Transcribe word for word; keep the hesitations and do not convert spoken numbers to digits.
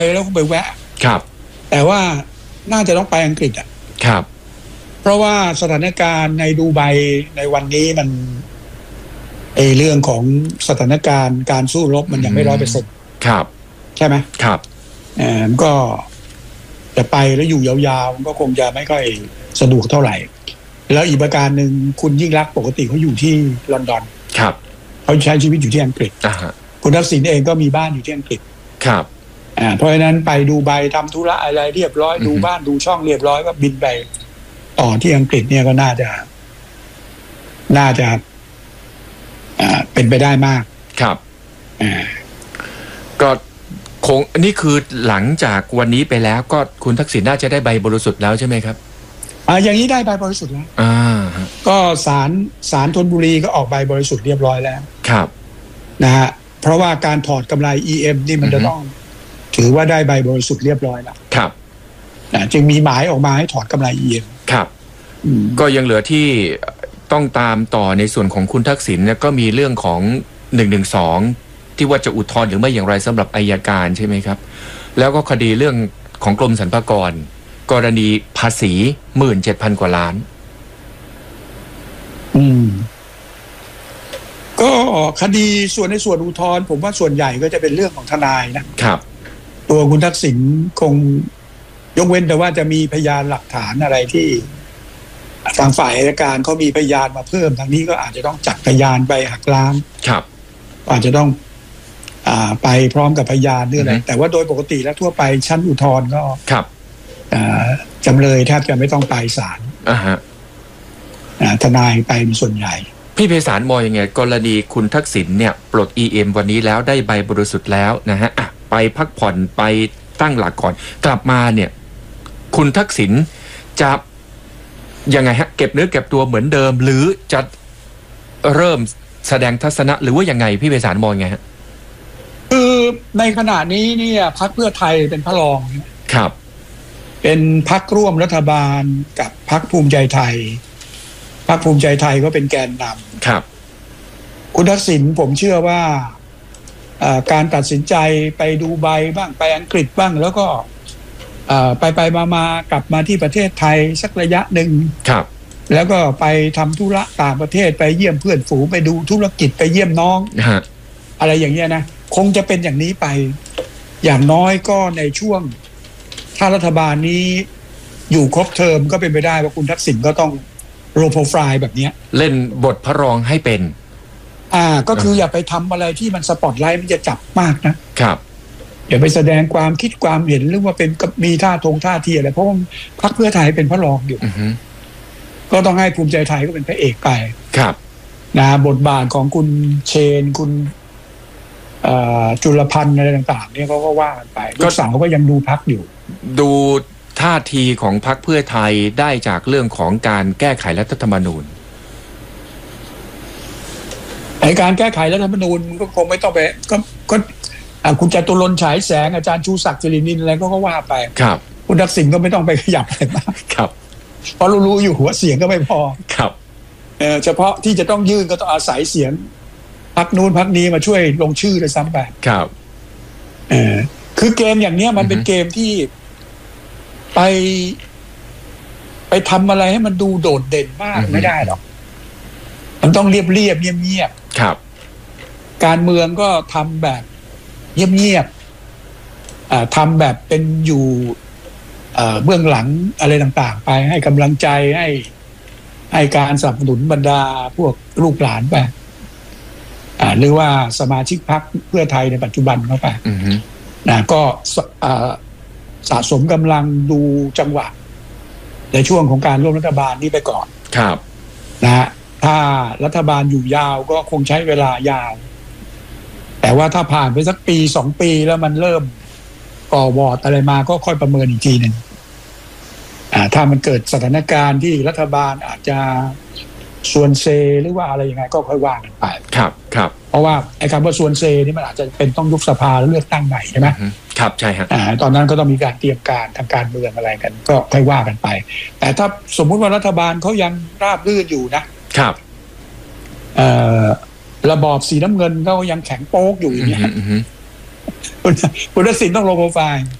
แล้วก็ไปแวะครับแต่ว่าน่าจะต้องไปอังกฤษอ่ะครับเพราะว่าสถานการณ์ในดูไบในวันนี้มันไอเรื่องของสถานการณ์การสู้รบมันยังไม่ร้อยเปอร์เซ็นต์ครับใช่ไหมครับเออก็จะไปแล้วอยู่ยาวๆมันก็คงจะไม่ค่อยสะดวกเท่าไหร่แล้วอีกประการหนึ่งคุณยิ่งรักปกติเขาอยู่ที่ลอนดอนครับเขาใช้ชีวิตอยู่ที่อังกฤษอ่าฮะคุณทักษิณเองก็มีบ้านอยู่ที่อังกฤษครับอ่าเพราะฉะนั้นไปดูใบทำธุระอะไรเรียบร้อยดูบ้านดูช่องเรียบร้อยก็บินไปต่อที่อังกฤษเนี่ยก็น่าจะน่าจะอ่าเป็นไปได้มากครับอ่าก็คงนี่คือหลังจากวันนี้ไปแล้วก็คุณทักษิณน่าจะได้ใบบริสุทธิ์แล้วใช่ไหมครับอ่าอย่างนี้ได้ใบบริสุทธิ์แล้วอ่าก็ศาลศาลธนบุรีก็ออกใบบริสุทธิ์เรียบร้อยแล้วครับนะฮะเพราะว่าการถอดกำไร อี เอ็ม นี่มันจะต้องถือว่าได้ใบบริสุทธิ์เรียบร้อยแล้วครับนะจึงมีหมายออกมาให้ถอดกำไร อี เอ็มครับก็ยังเหลือที่ต้องตามต่อในส่วนของคุณทักษิณก็มีเรื่องของหนึ่งหนึ่งสองที่ว่าจะอุทธรณ์หรือไม่อย่างไรสำหรับอัยการใช่ไหมครับแล้วก็คดีเรื่องของกรมสรรพากรกรณีภาษีหมื่นเจ็ดพันกว่าล้านอืมก็คดีส่วนในส่วนอุทธรณ์ผมว่าส่วนใหญ่ก็จะเป็นเรื่องของทนายนะครับตัวคุณทักษิณคงยกเว้นแต่ว่าจะมีพยานหลักฐานอะไรที่ทางฝ่ายอัยการเขามีพยานมาเพิ่มทางนี้ก็อาจจะต้องจัดพยานไปหักล้างครับอาจจะต้องอ่าไปพร้อมกับพยานหรืออะไรแต่ว่าโดยปกติแล้วทั่วไปชั้นอุทธรณ์ก็ครับอ่าจำเลยแทบจะไม่ต้องไปศาลอ่าฮะอ่าทนายไปเป็นส่วนใหญ่พี่ไพศาลมองยังไงกรณีคุณทักษิณเนี่ยปลด อี เอ็ม วันนี้แล้วได้ใบบริสุทธิ์แล้วนะฮะไปพักผ่อนไปตั้งหลักก่อนกลับมาเนี่ยคุณทักษิณจะยังไงฮะเก็บเนื้อเก็บตัวเหมือนเดิมหรือจะเริ่มแสดงทัศนะหรือว่ายังไงพี่ไพศาลมองไงฮะคือในขณะนี้เนี่ยพรรคเพื่อไทยเป็นพระรองครับเป็นพรรคร่วมรัฐบาลกับพรรคภูมิใจไทยพรรคภูมิใจไทยก็เป็นแกนนำครับคุณทักษิณผมเชื่อว่าการตัดสินใจไปดูใบบ้างไปอังกฤษบ้างแล้วก็ไปไปมามากลับมาที่ประเทศไทยสักระยะหนึ่งครับแล้วก็ไปทำธุระต่างประเทศไปเยี่ยมเพื่อนฝูงไปดูธุรกิจไปเยี่ยมน้องอะไรอย่างเงี้ยนะคงจะเป็นอย่างนี้ไปอย่างน้อยก็ในช่วงถ้ารัฐบาลนี้อยู่ครบเทอมก็เป็นไปได้ว่าคุณทักษิณก็ต้องโรโปรไฟล์แบบนี้เล่นบทพระรองให้เป็นอ่าก็คืออย่าไปทำอะไรที่มันสปอตไลท์มันจะจับมากนะครับ อย่าไปแสดงความคิดความเห็นหรือว่าเป็นมีท่าทงท่าทีอะไรเพราะว่าพรรคเพื่อไทยเป็นพระรองอยู่ uh-huh. ก็ต้องให้ภูมิใจไทยก็เป็นพระเอกไปครับนะบทบาทของคุณเชนคุณจุลพันธ์อะไรต่างๆเนี่ยเขาก็ว่ากันไปลูกสาวก็ยังดูพรรคอยู่ดูท่าทีของพรรคเพื่อไทยได้จากเรื่องของการแก้ไขรัฐธรรมนูญไอ้การแก้ไขรัฐธรรมนูญก็คงไม่ต้องไปก็ก็คุณจตุรนต์ฉายแสงอาจารย์ชูศักดิ์สิรินินอะไรก็ว่าไปครับคุณทักษิณก็ไม่ต้องไปขยับอะไรมากครับเพราะรู้ๆอยู่หัวเสียงก็ไม่พอครับเออเฉพาะที่จะต้องยื่นก็ต้องอาศัยเสียงพรรคนู้นพรรคนี้มาช่วยลงชื่อเลยซ้ำไปครับเออคือเกมอย่างเนี้ยมันเป็นเกมที่ไปไปทำอะไรให้มันดูโดดเด่นมากไม่ได้หรอกมันต้องเรียบเรียบเงียบเงียบครับการเมืองก็ทำแบบเงียบเงียบอ่าทำแบบเป็นอยู่เบื้องหลังอะไรต่างๆไปให้กำลังใจให้ให้การสนับสนุนบรรดาพวกลูกหลานไปอ่าหรือว่าสมาชิกพรรคเพื่อไทยในปัจจุบันเข้าไปนะก็สะสมกำลังดูจังหวะในช่วงของการร่วมรัฐบาลนี้ไปก่อนครับนะฮะถ้ารัฐบาลอยู่ยาวก็คงใช้เวลายาวแต่ว่าถ้าผ่านไปสักปีสองปีแล้วมันเริ่มก่อวอร์ดอะไรมาก็ค่อยประเมินอีกทีหนึ่งอ่าถ้ามันเกิดสถานการณ์ที่รัฐบาลอาจจะส่วนเซหรือว่าอะไรยังไงก็ค่อยว่ากันไปครับครับเพราะว่าไอ้คำว่าส่วนเซนี่มันอาจจะเป็นต้องยุบสภาแล้วเลือกตั้งใหม่ใช่ไหมครับใช่ฮะอ่าตอนนั้นก็ต้องมีการเตรียมการทางการเมืองอะไรกันก็ค่อยว่ากันไปแต่ถ้าสมมุติว่ารัฐบาลเขายังราบรื่นอยู่นะครับเอ่อระบอบสีน้ำเงินก็ยังแข็งโป๊กอยู่อย่างเงี้ยคุณคุณทักษิณต้องลงโปรไฟล์